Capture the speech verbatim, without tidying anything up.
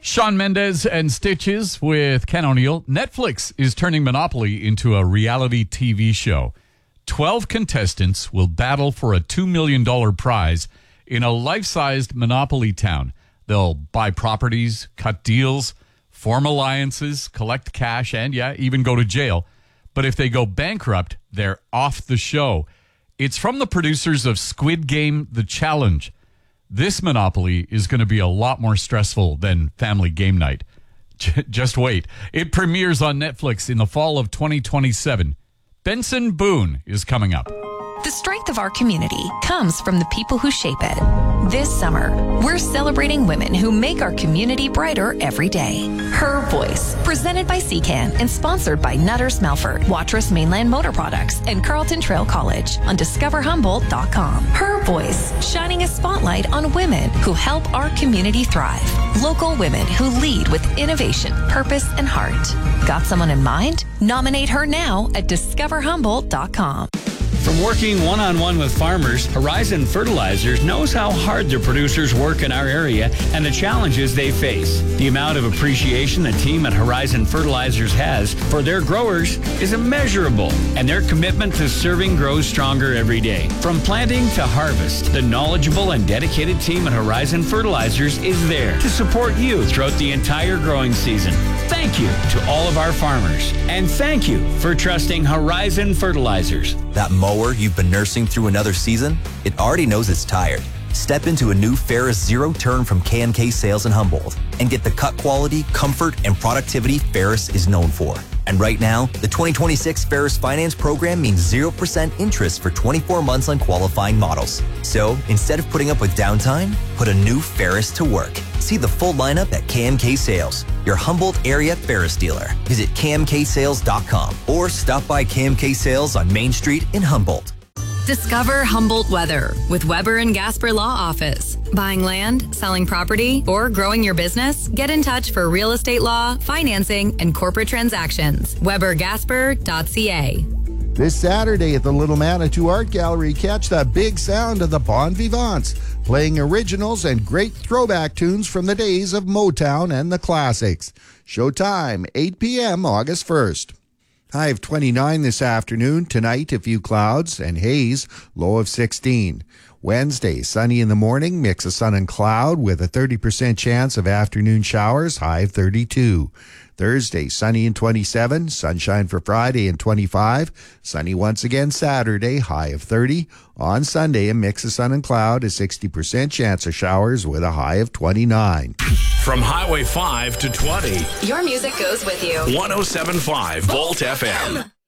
Shawn Mendes and Stitches with Ken O'Neill. Netflix is turning Monopoly into a reality T V show. Twelve contestants will battle for a two million dollars prize in a life-sized Monopoly town. They'll buy properties, cut deals, form alliances, collect cash, and, yeah, even go to jail. But if they go bankrupt, they're off the show. It's from the producers of Squid Game: The Challenge. This Monopoly is going to be a lot more stressful than Family Game Night. J- just wait. It premieres on Netflix in the fall of twenty twenty-seven. Benson Boone is coming up. The strength of our community comes from the people who shape it. This summer, we're celebrating women who make our community brighter every day. Her Voice, presented by C C A N and sponsored by Nutters Melford, Watrous Mainland Motor Products, and Carleton Trail College on discover humboldt dot com. Her Voice, shining a spotlight on women who help our community thrive. Local women who lead with innovation, purpose, and heart. Got someone in mind? Nominate her now at discover humboldt dot com. From working one-on-one with farmers, Horizon Fertilizers knows how hard their producers work in our area and the challenges they face. The amount of appreciation the team at Horizon Fertilizers has for their growers is immeasurable, and their commitment to serving grows stronger every day. From planting to harvest, the knowledgeable and dedicated team at Horizon Fertilizers is there to support you throughout the entire growing season. Thank you to all of our farmers, and thank you for trusting Horizon Fertilizers. That mower you've been nursing through another season, it already knows it's tired. Step into a new Ferris Zero Turn from K and K Sales in Humboldt and get the cut quality, comfort, and productivity Ferris is known for. And right now, the twenty twenty-six Ferris Finance Program means zero percent interest for twenty-four months on qualifying models. So, instead of putting up with downtime, put a new Ferris to work. See the full lineup at K M K Sales, your Humboldt area Ferris dealer. Visit K M K sales dot com or stop by K M K Sales on Main Street in Humboldt. Discover Humboldt Weather with Weber and Gasper Law Office. Buying land, selling property, or growing your business? Get in touch for real estate law, financing, and corporate transactions. Weber Gasper dot C A. This Saturday at the Little Manitou Art Gallery, catch the big sound of the Bon Vivants, playing originals and great throwback tunes from the days of Motown and the classics. Showtime, eight p.m. August first. High of twenty-nine this afternoon. Tonight, a few clouds and haze, low of sixteen. Wednesday, sunny in the morning, mix of sun and cloud with a thirty percent chance of afternoon showers, high of thirty-two. Thursday, sunny and twenty-seven. Sunshine for Friday and twenty-five. Sunny once again Saturday, high of thirty. On Sunday, a mix of sun and cloud, a sixty percent chance of showers with a high of twenty-nine. From Highway five to twenty. Your music goes with you. one oh seven point five Volt F M.